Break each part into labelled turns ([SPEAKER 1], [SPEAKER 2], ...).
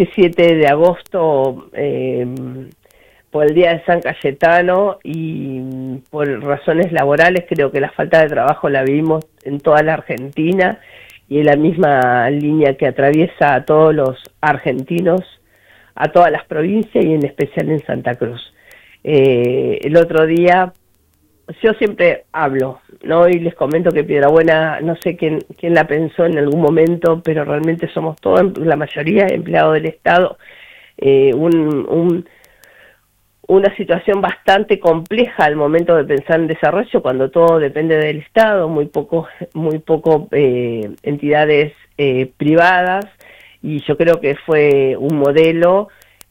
[SPEAKER 1] 7 de agosto por el Día de San Cayetano y por razones laborales. Creo que la falta de trabajo la vivimos en toda la Argentina y en la misma línea que atraviesa a todos los argentinos, a todas las provincias y en especial en Santa Cruz. El otro día, yo siempre hablo, ¿no? Y les comento que Piedrabuena, no sé quién la pensó en algún momento, pero realmente somos todos, la mayoría, empleados del Estado. Una situación bastante compleja al momento de pensar en desarrollo, cuando todo depende del Estado, muy poco entidades privadas, y yo creo que fue un modelo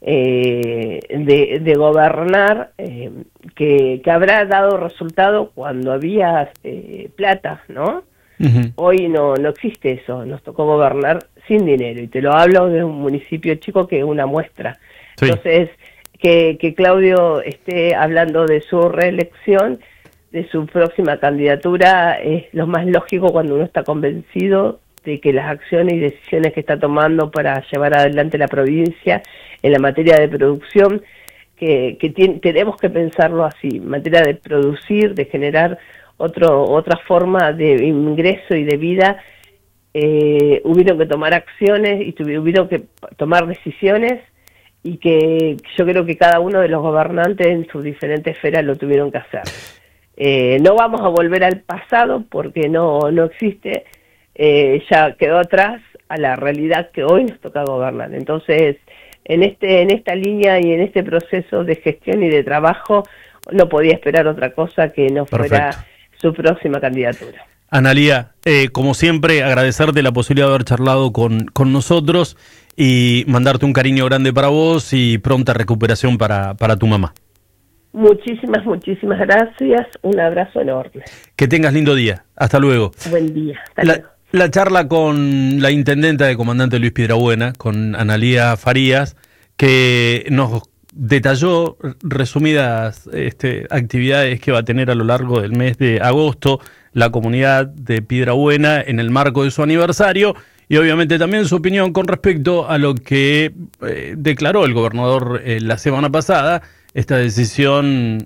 [SPEAKER 1] de gobernar que habrá dado resultado cuando había plata, ¿no? Uh-huh. Hoy no existe eso, nos tocó gobernar sin dinero, y te lo hablo de un municipio chico que es una muestra. Sí. Entonces, que Claudio esté hablando de su reelección, de su próxima candidatura, es lo más lógico cuando uno está convencido de que las acciones y decisiones que está tomando para llevar adelante la provincia en la materia de producción, tenemos que pensarlo así, en materia de producir, de generar otra forma de ingreso y de vida. Hubieron que tomar acciones y hubieron que tomar decisiones, y que yo creo que cada uno de los gobernantes en sus diferentes esferas lo tuvieron que hacer. No vamos a volver al pasado porque no existe, ya quedó atrás a la realidad que hoy nos toca gobernar. Entonces, en esta línea y en este proceso de gestión y de trabajo, no podía esperar otra cosa que no fuera su próxima candidatura.
[SPEAKER 2] Analía, como siempre, agradecerte la posibilidad de haber charlado con nosotros y mandarte un cariño grande para vos y pronta recuperación para tu mamá.
[SPEAKER 1] Muchísimas gracias, un abrazo enorme.
[SPEAKER 2] Que tengas lindo día, hasta luego.
[SPEAKER 1] Buen día, hasta luego.
[SPEAKER 2] La charla con la intendenta de Comandante Luis Piedrabuena, con Analía Farías, que nos detalló resumidas actividades que va a tener a lo largo del mes de agosto la comunidad de Piedrabuena en el marco de su aniversario, y obviamente también su opinión con respecto a lo que declaró el gobernador la semana pasada, esta decisión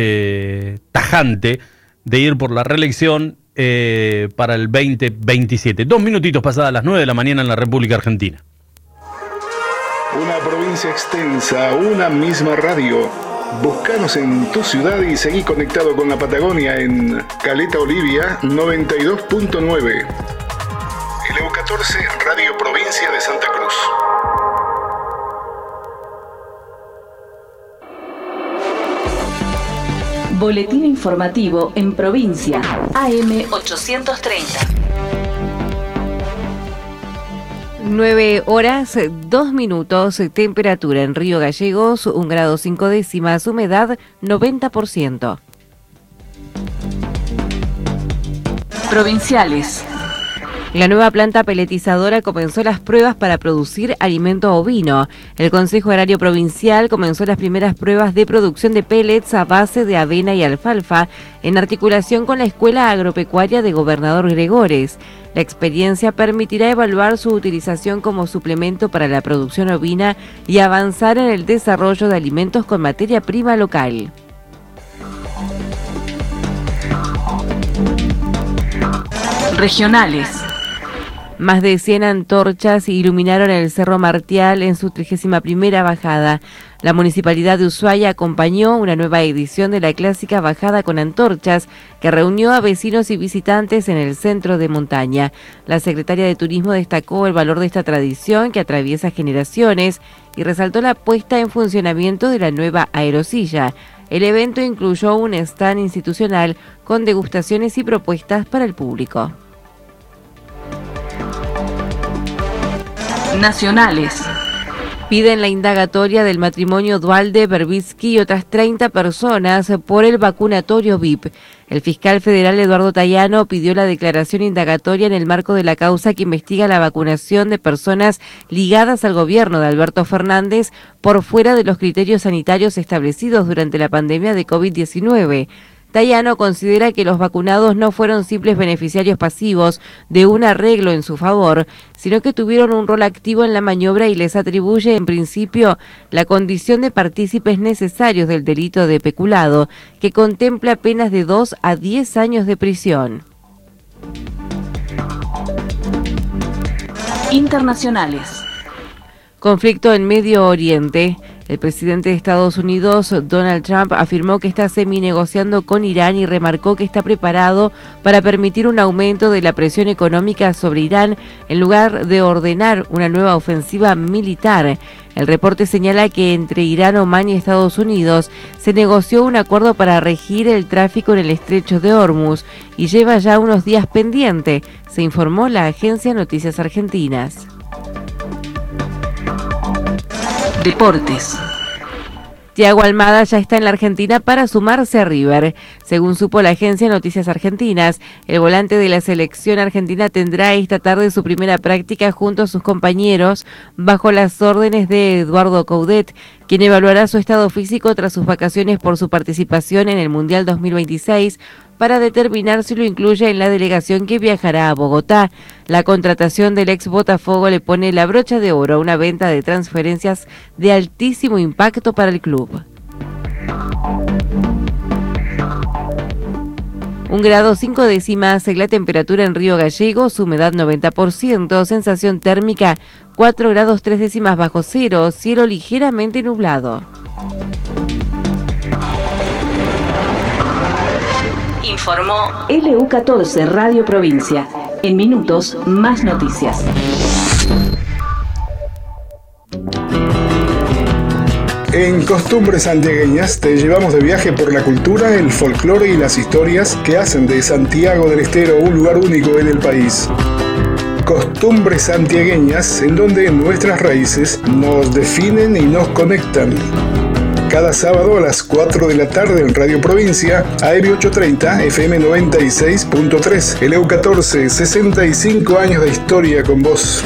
[SPEAKER 2] tajante de ir por la reelección para el 2027. 2 minutitos pasadas las 9 de la mañana en la República Argentina.
[SPEAKER 3] Una provincia extensa, una misma radio. Búscanos en tu ciudad y seguí conectado con la Patagonia en Caleta Olivia 92.9. LU14, Radio Provincia de Santa Cruz.
[SPEAKER 4] Boletín informativo en provincia. AM 830.
[SPEAKER 5] 9 horas, 2 minutos, temperatura en Río Gallegos, 1 grado 5 décimas, humedad 90%.
[SPEAKER 4] Provinciales.
[SPEAKER 5] La nueva planta peletizadora comenzó las pruebas para producir alimento ovino. El Consejo Agrario Provincial comenzó las primeras pruebas de producción de pellets a base de avena y alfalfa en articulación con la Escuela Agropecuaria de Gobernador Gregores. La experiencia permitirá evaluar su utilización como suplemento para la producción ovina y avanzar en el desarrollo de alimentos con materia prima local.
[SPEAKER 4] Regionales.
[SPEAKER 5] Más de 100 antorchas iluminaron el Cerro Martial en su 31ª bajada. La Municipalidad de Ushuaia acompañó una nueva edición de la clásica bajada con antorchas que reunió a vecinos y visitantes en el centro de montaña. La secretaria de Turismo destacó el valor de esta tradición que atraviesa generaciones y resaltó la puesta en funcionamiento de la nueva aerosilla. El evento incluyó un stand institucional con degustaciones y propuestas para el público.
[SPEAKER 4] Nacionales.
[SPEAKER 5] Piden la indagatoria del matrimonio Dualde, Berbitsky y otras 30 personas por el vacunatorio VIP. El fiscal federal Eduardo Tayano pidió la declaración indagatoria en el marco de la causa que investiga la vacunación de personas ligadas al gobierno de Alberto Fernández por fuera de los criterios sanitarios establecidos durante la pandemia de COVID-19. Tayano considera que los vacunados no fueron simples beneficiarios pasivos de un arreglo en su favor, sino que tuvieron un rol activo en la maniobra y les atribuye en principio la condición de partícipes necesarios del delito de peculado, que contempla penas de 2 a 10 años de prisión.
[SPEAKER 4] Internacionales.
[SPEAKER 5] Conflicto en Medio Oriente. El presidente de Estados Unidos, Donald Trump, afirmó que está seminegociando con Irán y remarcó que está preparado para permitir un aumento de la presión económica sobre Irán en lugar de ordenar una nueva ofensiva militar. El reporte señala que entre Irán, Omán y Estados Unidos se negoció un acuerdo para regir el tráfico en el estrecho de Hormuz y lleva ya unos días pendiente, se informó la agencia Noticias Argentinas.
[SPEAKER 4] Deportes.
[SPEAKER 5] Thiago Almada ya está en la Argentina para sumarse a River. Según supo la agencia Noticias Argentinas, el volante de la selección argentina tendrá esta tarde su primera práctica junto a sus compañeros bajo las órdenes de Eduardo Coudet, quien evaluará su estado físico tras sus vacaciones por su participación en el Mundial 2026 para determinar si lo incluye en la delegación que viajará a Bogotá. La contratación del ex Botafogo le pone la brocha de oro a una venta de transferencias de altísimo impacto para el club. 1 grado 5 décimas la temperatura en Río Gallegos, humedad 90%, sensación térmica 4 grados 3 décimas bajo cero, cielo ligeramente nublado.
[SPEAKER 4] Informó LU14 Radio Provincia. En minutos, más noticias.
[SPEAKER 3] En Costumbres Santiagueñas te llevamos de viaje por la cultura, el folclore y las historias que hacen de Santiago del Estero un lugar único en el país. Costumbres Santiagueñas, en donde nuestras raíces nos definen y nos conectan. Cada sábado a las 4 de la tarde en Radio Provincia, AM830, FM 96.3, LU14, 65 años de historia con vos.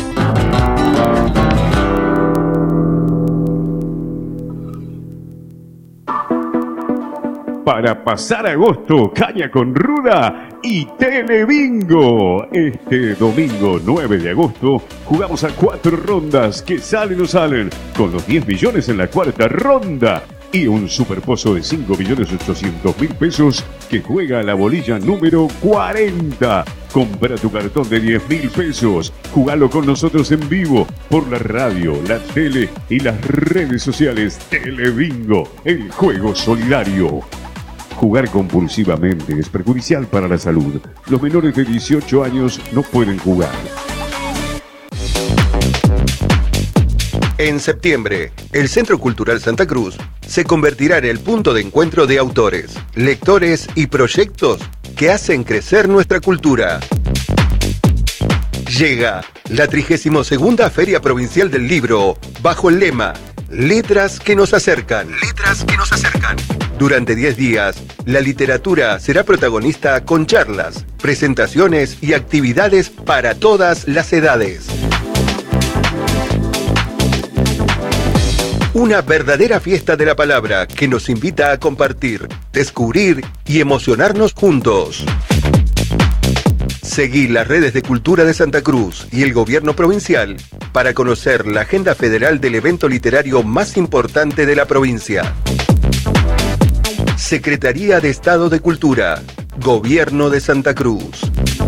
[SPEAKER 6] Para pasar agosto, caña con ruda y Telebingo. Este domingo 9 de agosto jugamos a 4 rondas que salen o salen, con los 10 millones en la cuarta ronda y un superpozo de 5.800.000 pesos que juega a la bolilla número 40. Compra tu cartón de 10.000 pesos, jugalo con nosotros en vivo por la radio, la tele y las redes sociales. Telebingo, el juego solidario. Jugar compulsivamente es perjudicial para la salud. Los menores de 18 años no pueden jugar.
[SPEAKER 7] En septiembre, el Centro Cultural Santa Cruz se convertirá en el punto de encuentro de autores, lectores y proyectos que hacen crecer nuestra cultura. Llega la 32ª Feria Provincial del Libro bajo el lema Letras que nos acercan. Letras que nos acercan. Durante 10 días, la literatura será protagonista con charlas, presentaciones y actividades para todas las edades. Una verdadera fiesta de la palabra que nos invita a compartir, descubrir y emocionarnos juntos. Seguí las redes de Cultura de Santa Cruz y el Gobierno Provincial para conocer la agenda federal del evento literario más importante de la provincia. Secretaría de Estado de Cultura, Gobierno de Santa Cruz.